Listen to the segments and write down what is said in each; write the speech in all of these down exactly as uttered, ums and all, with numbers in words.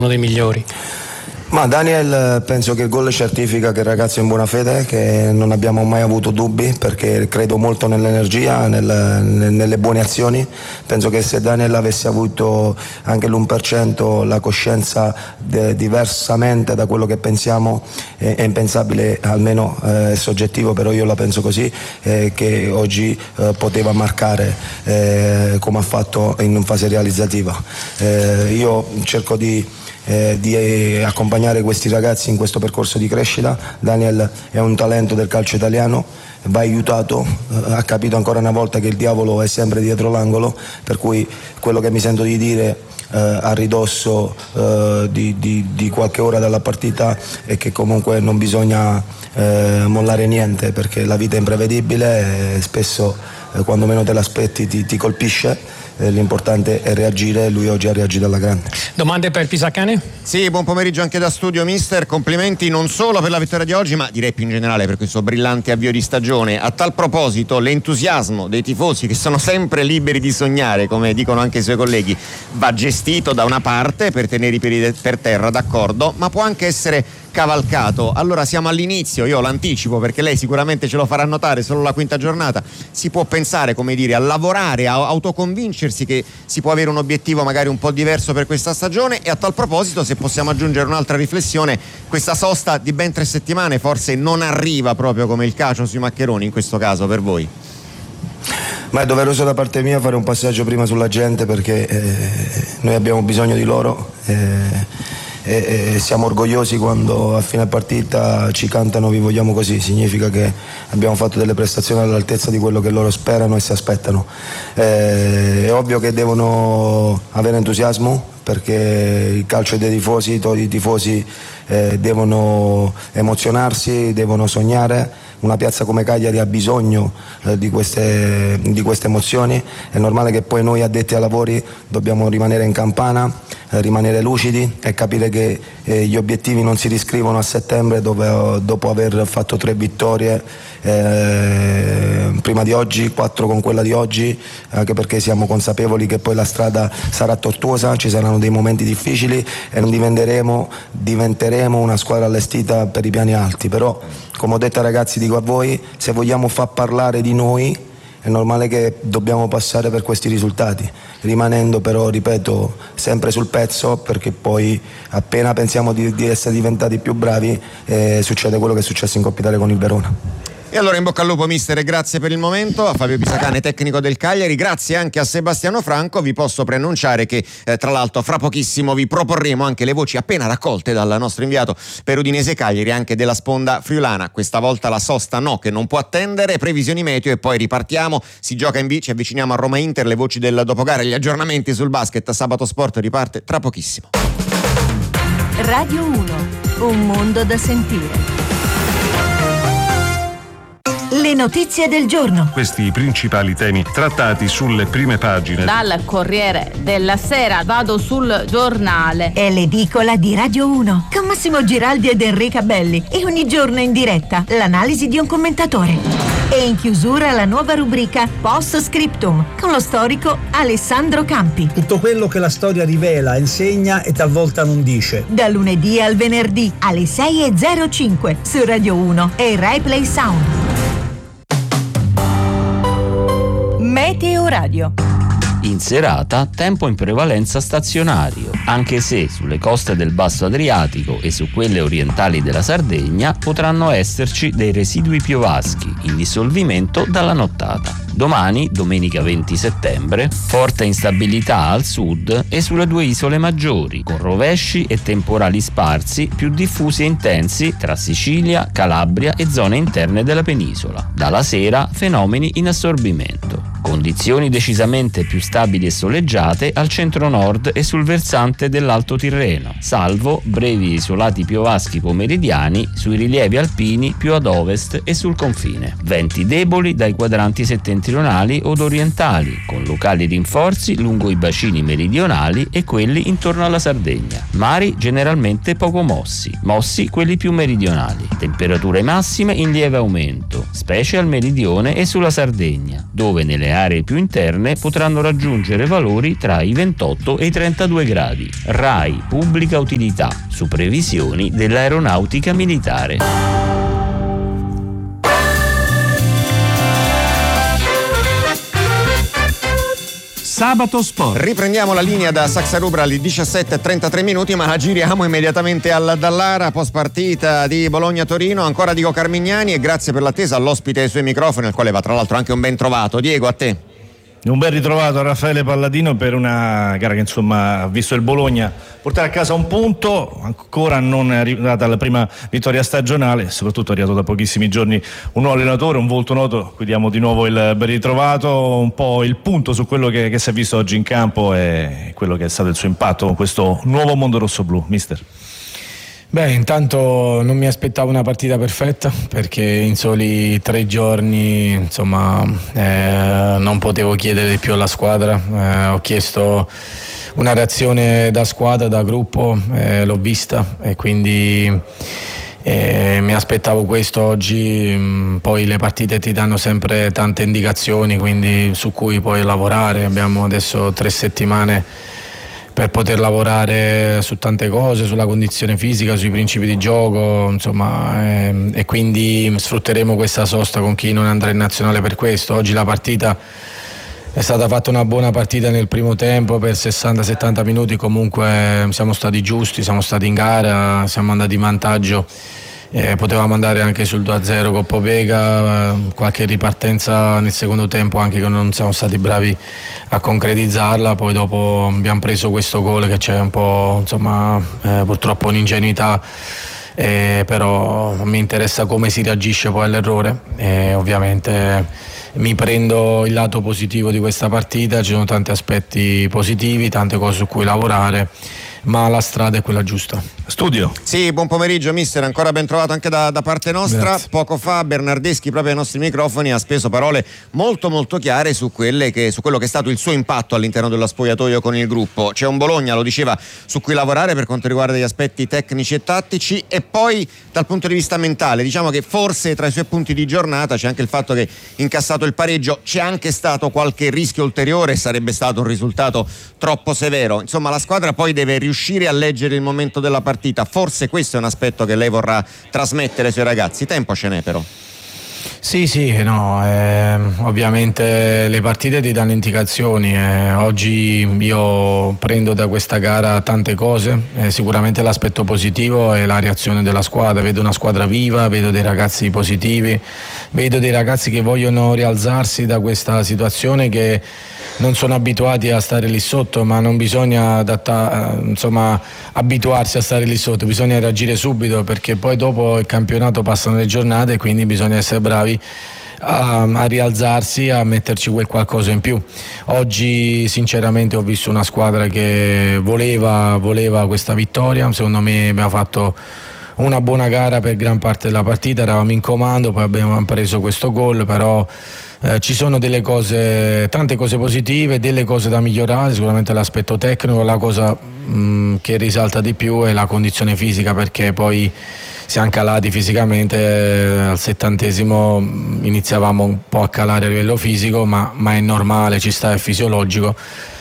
dei migliori. Ma Daniel, penso che il gol certifica che il ragazzo è in buona fede, che non abbiamo mai avuto dubbi, perché credo molto nell'energia, nel, nelle buone azioni. Penso che se Daniel avesse avuto anche l'uno per cento la coscienza de, diversamente da quello che pensiamo, è, è impensabile, almeno è eh, soggettivo, però io la penso così, eh, che oggi eh, poteva marcare eh, come ha fatto in fase realizzativa. Eh, io cerco di Eh, di eh, accompagnare questi ragazzi in questo percorso di crescita. Daniel è un talento del calcio italiano, va aiutato, eh, ha capito ancora una volta che il diavolo è sempre dietro l'angolo, per cui quello che mi sento di dire eh, a ridosso eh, di, di, di qualche ora dalla partita è che comunque non bisogna eh, mollare niente, perché la vita è imprevedibile e spesso eh, quando meno te l'aspetti ti, ti colpisce. L'importante è reagire, lui oggi ha reagito alla grande. Domande per Pisacane? Sì, buon pomeriggio anche da studio, mister. Complimenti non solo per la vittoria di oggi, ma direi più in generale per questo brillante avvio di stagione. A tal proposito, l'entusiasmo dei tifosi, che sono sempre liberi di sognare, come dicono anche i suoi colleghi, va gestito da una parte per tenere i piedi per terra, d'accordo, ma può anche essere cavalcato. Allora siamo all'inizio, io l'anticipo perché lei sicuramente ce lo farà notare, solo la quinta giornata. Si può pensare, come dire, a lavorare, a autoconvincersi che si può avere un obiettivo magari un po' diverso per questa stagione. E a tal proposito, se possiamo aggiungere un'altra riflessione, questa sosta di ben tre settimane forse non arriva proprio come il cacio sui maccheroni in questo caso per voi? Ma è doveroso da parte mia fare un passaggio prima sulla gente, perché eh, noi abbiamo bisogno di loro eh, e, e siamo orgogliosi quando a fine partita ci cantano "vi vogliamo così". Significa che abbiamo fatto delle prestazioni all'altezza di quello che loro sperano e si aspettano. Eh, è ovvio che devono avere entusiasmo, perché il calcio è dei tifosi, i tifosi eh, devono emozionarsi, devono sognare. Una piazza come Cagliari ha bisogno eh, di, queste, di queste emozioni. È normale che poi noi addetti ai lavori dobbiamo rimanere in campana, eh, rimanere lucidi e capire che eh, gli obiettivi non si riscrivono a settembre dove, dopo aver fatto tre vittorie eh, prima di oggi, quattro con quella di oggi, anche perché siamo consapevoli che poi la strada sarà tortuosa, ci saranno dei momenti difficili e non diventeremo, diventeremo una squadra allestita per i piani alti. Però, come ho detto ai ragazzi, dico a voi, se vogliamo far parlare di noi è normale che dobbiamo passare per questi risultati, rimanendo però, ripeto, sempre sul pezzo, perché poi appena pensiamo di, di essere diventati più bravi eh, succede quello che è successo in Coppa Italia con il Verona. E allora in bocca al lupo, mister, e grazie per il momento a Fabio Pisacane, tecnico del Cagliari. Grazie anche a Sebastiano Franco. Vi posso preannunciare che eh, tra l'altro fra pochissimo vi proporremo anche le voci appena raccolte dal nostro inviato per Udinese Cagliari, anche della sponda friulana. Questa volta la sosta no, che non può attendere, previsioni meteo e poi ripartiamo. Si gioca in B, ci avviciniamo a Roma Inter, le voci del dopogara, gli aggiornamenti sul basket. Sabato Sport riparte tra pochissimo. Radio uno, un mondo da sentire. Le notizie del giorno. Questi i principali temi trattati sulle prime pagine. Dal Corriere della Sera vado sul Giornale. È l'edicola di Radio uno con Massimo Giraldi ed Enrica Belli, e ogni giorno in diretta l'analisi di un commentatore. E in chiusura la nuova rubrica Post Scriptum con lo storico Alessandro Campi. Tutto quello che la storia rivela, insegna e talvolta non dice. Da lunedì al venerdì alle sei e zero cinque su Radio uno e Rai Play Sound. Meteo Radio. In serata, tempo in prevalenza stazionario, anche se sulle coste del Basso Adriatico e su quelle orientali della Sardegna potranno esserci dei residui piovaschi in dissolvimento dalla nottata. Domani, domenica venti settembre, forte instabilità al sud e sulle due isole maggiori, con rovesci e temporali sparsi più diffusi e intensi tra Sicilia, Calabria e zone interne della penisola. Dalla sera, fenomeni in assorbimento. Condizioni decisamente più stabili e soleggiate al centro-nord e sul versante dell'Alto Tirreno, salvo brevi isolati piovaschi pomeridiani sui rilievi alpini più ad ovest e sul confine. Venti deboli dai quadranti settentrionali od orientali, con locali rinforzi lungo i bacini meridionali e quelli intorno alla Sardegna. Mari generalmente poco mossi, mossi quelli più meridionali. Temperature massime in lieve aumento, specie al meridione e sulla Sardegna, dove nelle Le aree più interne potranno raggiungere valori tra i ventotto e i trentadue gradi. RAI Pubblica Utilità, su previsioni dell'Aeronautica Militare. Sabato Sport. Riprendiamo la linea da Saxa-Rubra alle diciassette e trentatré minuti, ma la giriamo immediatamente al Dallara, post partita di Bologna-Torino. Ancora Diego Carmignani, e grazie per l'attesa all'ospite ai suoi microfoni, al quale va tra l'altro anche un ben trovato. Diego, a te. Un ben ritrovato a Raffaele Palladino per una gara che insomma ha visto il Bologna portare a casa un punto, ancora non è arrivata la prima vittoria stagionale, soprattutto è arrivato da pochissimi giorni un nuovo allenatore, un volto noto. Qui diamo di nuovo il ben ritrovato, un po' il punto su quello che, che si è visto oggi in campo e quello che è stato il suo impatto con questo nuovo mondo rossoblu, mister. Beh, intanto non mi aspettavo una partita perfetta, perché in soli tre giorni insomma eh, non potevo chiedere di più alla squadra. Eh, ho chiesto una reazione da squadra, da gruppo, eh, l'ho vista e quindi eh, mi aspettavo questo oggi. Poi le partite ti danno sempre tante indicazioni, quindi su cui puoi lavorare. Abbiamo adesso tre settimane per poter lavorare su tante cose, sulla condizione fisica, sui principi di gioco, insomma, eh, e quindi sfrutteremo questa sosta con chi non andrà in nazionale per questo. Oggi la partita è stata fatta, una buona partita nel primo tempo, per sessanta settanta minuti comunque siamo stati giusti, siamo stati in gara, siamo andati in vantaggio. Eh, potevamo andare anche sul due a zero con Popega, eh, qualche ripartenza nel secondo tempo anche che non siamo stati bravi a concretizzarla, poi dopo abbiamo preso questo gol che c'è un po', insomma, eh, purtroppo un'ingenuità, eh, però mi interessa come si reagisce poi all'errore e ovviamente mi prendo il lato positivo di questa partita. Ci sono tanti aspetti positivi, tante cose su cui lavorare, ma la strada è quella giusta. Studio. Sì, buon pomeriggio mister, ancora ben trovato anche da, da parte nostra. Grazie. Poco fa Bernardeschi proprio ai nostri microfoni ha speso parole molto molto chiare su, quelle che, su quello che è stato il suo impatto all'interno dello spogliatoio con il gruppo. C'è un Bologna, lo diceva, su cui lavorare per quanto riguarda gli aspetti tecnici e tattici, e poi dal punto di vista mentale diciamo che forse tra i suoi punti di giornata c'è anche il fatto che incassato il pareggio c'è anche stato qualche rischio ulteriore, sarebbe stato un risultato troppo severo. Insomma, la squadra poi deve riuscire a leggere il momento della partita. Forse questo è un aspetto che lei vorrà trasmettere ai suoi ragazzi. Tempo ce n'è però. Sì, sì, no, eh, ovviamente le partite ti danno indicazioni. Eh, oggi io prendo da questa gara tante cose, eh, sicuramente l'aspetto positivo è la reazione della squadra. Vedo una squadra viva, vedo dei ragazzi positivi, vedo dei ragazzi che vogliono rialzarsi da questa situazione, che non sono abituati a stare lì sotto, ma non bisogna adatta, insomma, abituarsi a stare lì sotto, bisogna reagire subito, perché poi dopo il campionato passano le giornate e quindi bisogna essere bravi a, a rialzarsi, a metterci quel qualcosa in più. Oggi sinceramente ho visto una squadra che voleva, voleva questa vittoria. Secondo me abbiamo fatto una buona gara per gran parte della partita, eravamo in comando, poi abbiamo preso questo gol, però Eh, ci sono delle cose, tante cose positive, delle cose da migliorare, sicuramente l'aspetto tecnico. La cosa mh, che risalta di più è la condizione fisica, perché poi siamo calati fisicamente, eh, al settantesimo mh, iniziavamo un po' a calare a livello fisico, ma, ma è normale, ci sta, è fisiologico.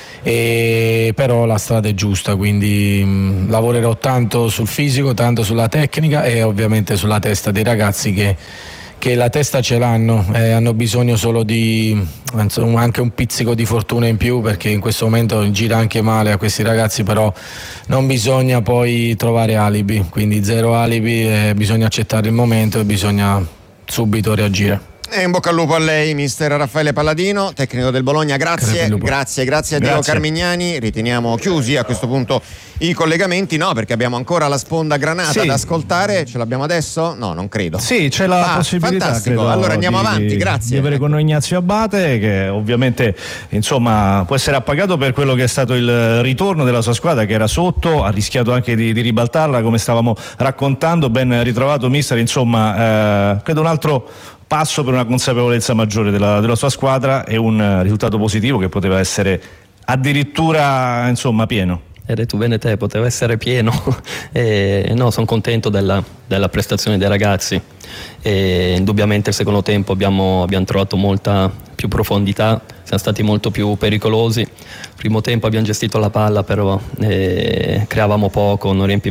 E però la strada è giusta, quindi mh, lavorerò tanto sul fisico, tanto sulla tecnica e ovviamente sulla testa dei ragazzi che che la testa ce l'hanno, eh, hanno bisogno solo di insomma, anche un pizzico di fortuna in più, perché in questo momento gira anche male a questi ragazzi, però non bisogna poi trovare alibi, quindi zero alibi, eh, bisogna accettare il momento e bisogna subito reagire. E in bocca al lupo a lei, mister Raffaele Palladino, tecnico del Bologna. Grazie, grazie, grazie a Diego Grazie. Carmignani. Riteniamo chiusi a questo punto i collegamenti, no, perché abbiamo ancora la sponda Granata Sì. da ascoltare. Ce l'abbiamo adesso? No, non credo. Sì, c'è la Ah, possibilità. fantastico. credo, Allora andiamo di, avanti, grazie. Di avere con noi Ignazio Abate, che ovviamente insomma può essere appagato per quello che è stato il ritorno della sua squadra, che era sotto, ha rischiato anche di, di ribaltarla come stavamo raccontando. Ben ritrovato mister, insomma eh, credo un altro passo per una consapevolezza maggiore della, della sua squadra e un uh, risultato positivo che poteva essere addirittura insomma pieno. Hai detto bene te, poteva essere pieno. E, no, sono contento della, della prestazione dei ragazzi. E, indubbiamente il secondo tempo abbiamo, abbiamo trovato molta più profondità, siamo stati molto più pericolosi. Primo tempo abbiamo gestito la palla, però eh, creavamo poco, non riempivamo